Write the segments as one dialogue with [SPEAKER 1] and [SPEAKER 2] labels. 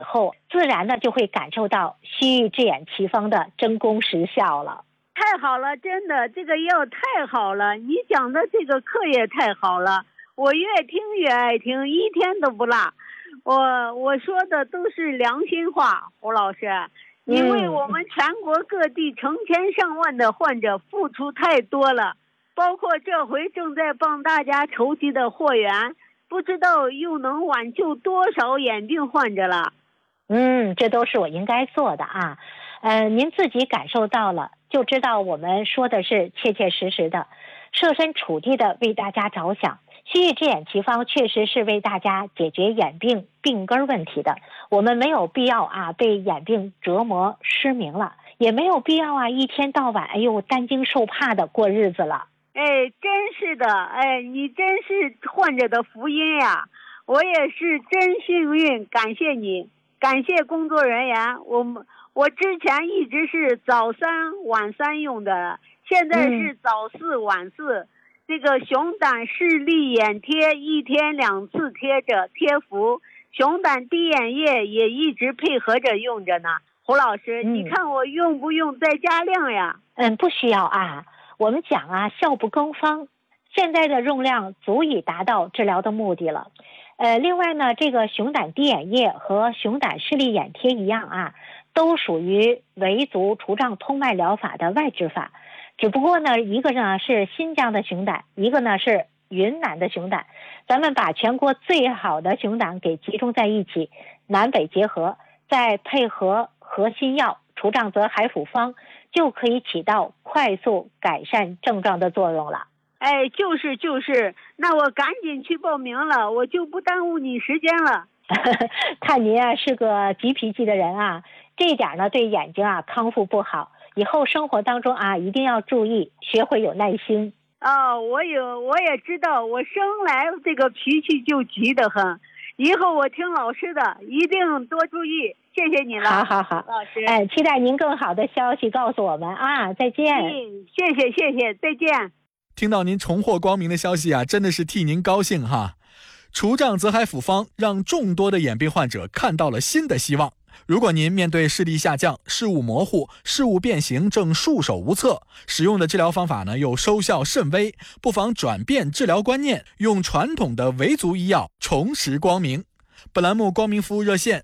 [SPEAKER 1] 后，自然呢就会感受到西域之眼奇方的真功实效了。
[SPEAKER 2] 太好了，真的，这个药太好了，你讲的这个课也太好了，我越听越爱听，一天都不落。我说的都是良心话，胡老师，因为我们全国各地成千上万的患者付出太多了，包括这回正在帮大家筹集的货源，不知道又能挽救多少眼病患者了。
[SPEAKER 1] 这都是我应该做的啊。您自己感受到了，就知道我们说的是切切实实的，设身处地的为大家着想。西域之眼奇方确实是为大家解决眼病病根问题的，我们没有必要被眼病折磨失明了，也没有必要一天到晚担惊受怕的过日子了。
[SPEAKER 2] 真是的，你真是患者的福音呀！我也是真幸运，感谢你，感谢工作人员。我之前一直是早3晚3用的，现在是早4晚4。这个熊胆视力眼贴1天2次贴着贴服，熊胆滴眼液也一直配合着用着呢。胡老师，你看我用不用再加量呀？
[SPEAKER 1] 不需要啊。我们讲效不更方，现在的用量足以达到治疗的目的了。另外呢，这个熊胆滴眼液和熊胆视力眼贴一样都属于维族除障通脉疗法的外治法，只不过呢，一个呢是新疆的熊胆，一个呢是云南的熊胆，咱们把全国最好的熊胆给集中在一起，南北结合，再配合核心药除障泽海府方，就可以起到快速改善症状的作用了。
[SPEAKER 2] 就是，那我赶紧去报名了，我就不耽误你时间了。
[SPEAKER 1] 看您是个急脾气的人这一点呢对眼睛康复不好，以后生活当中一定要注意，学会有耐心。
[SPEAKER 2] 我也知道，我生来这个脾气就急得很，以后我听老师的，一定多注意。谢谢你了。
[SPEAKER 1] 好，
[SPEAKER 2] 老师。
[SPEAKER 1] 期待您更好的消息告诉我们再见。
[SPEAKER 2] 谢谢，再见。
[SPEAKER 3] 听到您重获光明的消息真的是替您高兴哈！除障泽海府方让众多的眼病患者看到了新的希望。如果您面对视力下降、视物模糊、视物变形正束手无策，使用的治疗方法呢又收效甚微，不妨转变治疗观念，用传统的维族医药重拾光明。本栏目光明服务热线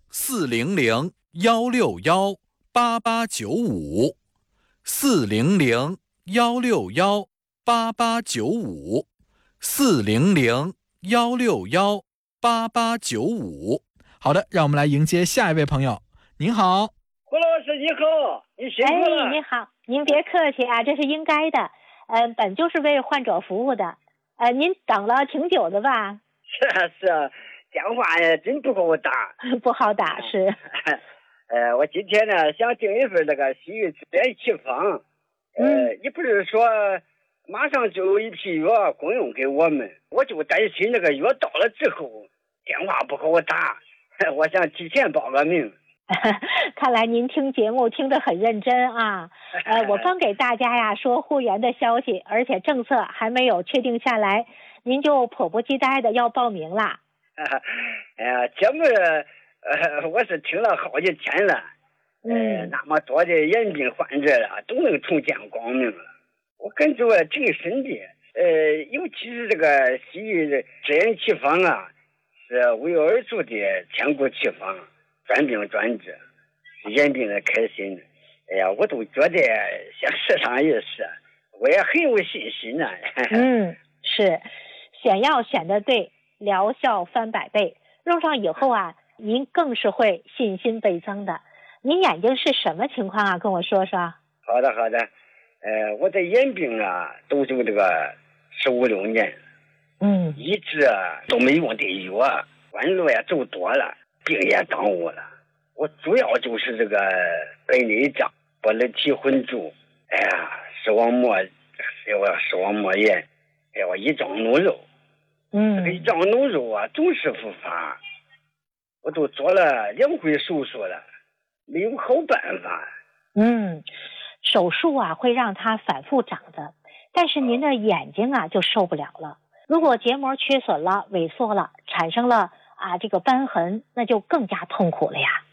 [SPEAKER 3] 400-161-8895 400-161-8895 400-161-8895。好的，让我们来迎接下一位朋友。您好。
[SPEAKER 4] 胡老师你好，你辛苦了。
[SPEAKER 1] 你好，您别客气这是应该的。本就是为患者服务的。您等了挺久的吧？
[SPEAKER 4] 是啊，电话真不好打。
[SPEAKER 1] 不好打是。
[SPEAKER 4] 我今天呢想订一份那个西域之眼奇方。你不是说马上就有一批药供应给我们，我就担心那个药到了之后电话不好打，我想提前报个名。
[SPEAKER 1] 看来您听节目听得很认真我刚给大家说会员的消息，而且政策还没有确定下来，您就迫不及待的要报名了。
[SPEAKER 4] 节目我是听了好几天了。那么多的眼病患者都能重见光明了，我感觉挺神的。尤其是这个西域之眼奇方是为儿族的千古奇方，专病专治，是眼病的开心。我都觉得想试上一试，我也很有信心
[SPEAKER 1] 是，选药选得对，疗效翻100倍，用上以后您更是会信心倍增的。您眼睛是什么情况跟我说说。
[SPEAKER 4] 好的，我的眼病都有这个15、16年，一直都没用的药，弯路也走多了，病也耽误了。我主要就是这个白内障、玻璃体混浊，视网膜炎，我一张脓肉，这个一张脓肉总是复发，我都做了2回手术了，没有好办法。
[SPEAKER 1] 手术会让它反复长的，但是您的眼睛就受不了了。如果结膜缺损了、萎缩了，产生了这个瘢痕，那就更加痛苦了呀。